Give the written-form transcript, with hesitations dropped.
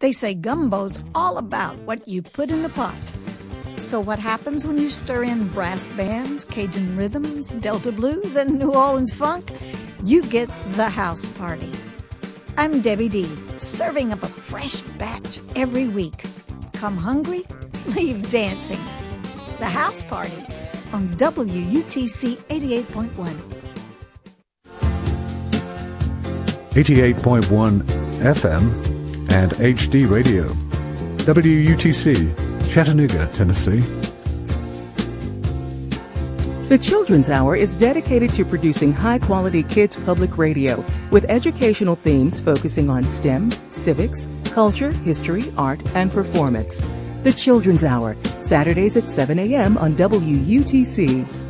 They say gumbo's all about what you put in the pot. So what happens when you stir in brass bands, Cajun rhythms, Delta blues, and New Orleans funk? You get the house party. I'm Debbie D, serving up a fresh batch every week. Come hungry, leave dancing. The house party on WUTC 88.1. 88.1 FM and HD Radio. WUTC, Chattanooga, Tennessee. The Children's Hour is dedicated to producing high-quality kids public radio with educational themes focusing on STEM, civics, culture, history, art, and performance. The Children's Hour, Saturdays at 7 a.m. on WUTC.